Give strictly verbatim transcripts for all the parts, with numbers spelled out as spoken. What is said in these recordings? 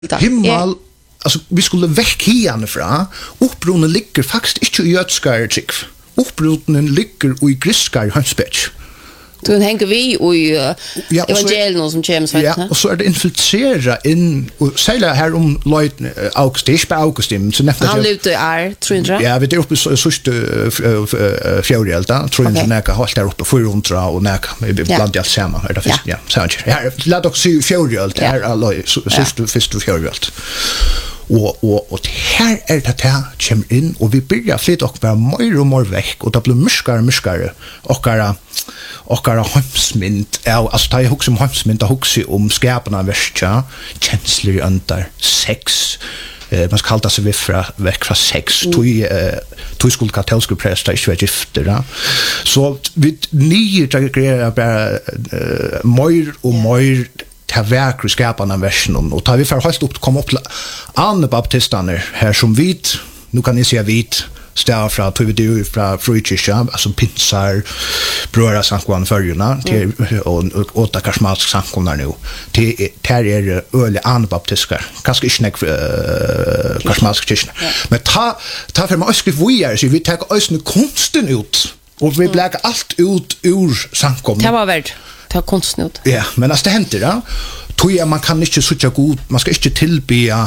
Himmel, alltså vi skulle väck hierifrån. Uppbrunnen ligger faktiskt inte i jötskar trick. Uppbrunnen ligger i griskar hanspetch. Du hänger vi i uh, ja, evangelien som kommer så ja, och så är det infiltrera in och säga här om Lloyd August, det är på August men så nästa han lute är tror jag. Ja, vi är uppe så sista fjärdelta, tror jag näka halt där uppe för runt och näka bland allt samma är det först ja. Så här låt oss se fjärdelta här alla sista första fjärdelta. Och och och här är det här kommer in och vi börjar flytta och vara mer och mer väck och det blir myskare myskare och cara och cara hemsmint alltså ta ihåg som hemsmint och också om skärparna värsta känslig under sex eh man ska kalla sig viffra väck från sex mm. tog eh tog skulle katolska präster i Schweiz så vi nio grejer bara mer och mer ta verkar skaparna versionen och tar vi för höst upp komma upp andra baptisterna här som vit nu kan ni se vit står från tog vi det från frukyrkan alltså pinsar bröra sankon förjuna till och åtta karismatiska sankonar nu till där är öle andra baptister kanske inte näck karismatiska kyrkan men ta ta för mig skriv vi är så vi tar oss nu konsten ut och vi bläcker allt ut ur sankon det var värt ta konsten ut ja men alltså det händer då tror jag man kan inte så god man ska inte tillbe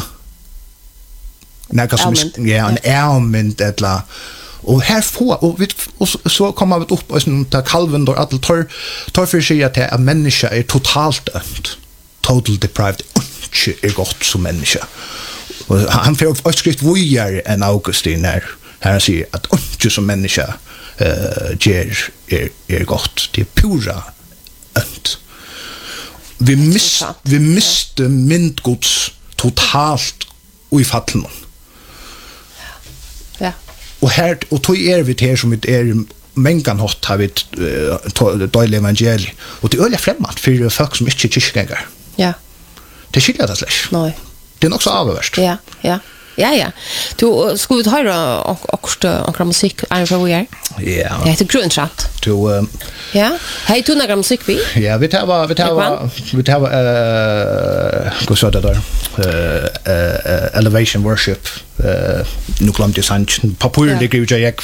något som ja en ärment eller och här får och vi och så kommer vi upp och så där Calvin och all tar tar för sig att en människa är totalt dömd total deprived inte är gott som människa och han får också skrivit vojar en Augustin här här säger att inte som människa eh ger är är gott det är pura önt vi mist vi miste myndgods totalt och i fallen. Ja. Och här och tog är vi till som det är mängan hot har vi dålig evangeli och det är öliga främmat för folk som inte kyrkgängare. Ja. Det skiljer det släck. Nej. Det är också avvärst. Ja, ja. Ja, ja. Du skulle vi höra också några musik är för vi är. Ja. Det heter Grundtratt. Du ja. Hej du några musik vi? Ja, vi tar vi tar vi tar eh hur så det där. Eh elevation worship eh nu glömde jag sant populär det går jag.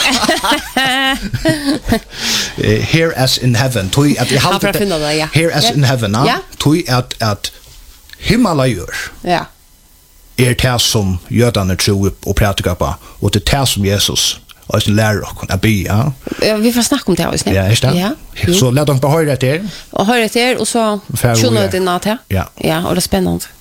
Here as in heaven. Toy at the Here as in heaven. Toy at at Himalajur. Ja. Er det som jødene tror upp og prater på, og det er det som Jesus og sin lærer å be, ja. Vi får snakke om det også, ja, ikke det? Ja. Så la dem bare høre etter. Og høre etter, og så skjønner vi det natt her. Ja. Ja, og det er spennende.